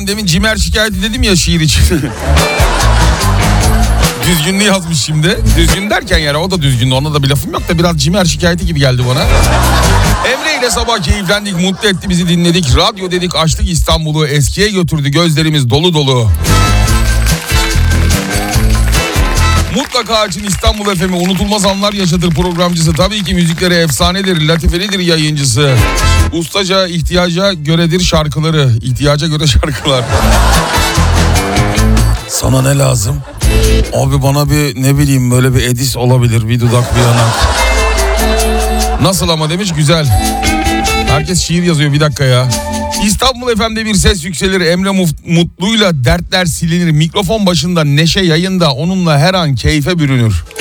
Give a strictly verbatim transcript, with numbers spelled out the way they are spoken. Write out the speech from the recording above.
Ben demin cimer şikayeti dedim ya şiir için. Düzgünlüğü yazmış şimdi. Düzgün derken yani o da düzgündü. Ona da bir lafım yok da biraz cimer şikayeti gibi geldi bana. Emre ile sabah keyiflendik, mutlu etti, bizi dinledik. Radyo dedik, açtık İstanbul'u, eskiye götürdü, gözlerimiz dolu dolu. Mutlaka açın İstanbul F M'i, unutulmaz anlar yaşatır programcısı. Tabii ki müzikleri efsanedir, latifelidir yayıncısı. Ustaca, ihtiyaca göredir şarkıları. İhtiyaca göre şarkılar. Sana ne lazım? Abi bana bir ne bileyim böyle bir Edis olabilir, bir dudak bir yanak. Nasıl ama demiş, güzel. Herkes şiir yazıyor, bir dakika ya. İstanbul F M'de bir ses yükselir, Emre Mutlu'yla dertler silinir. Mikrofon başında neşe yayında, onunla her an keyfe bürünür.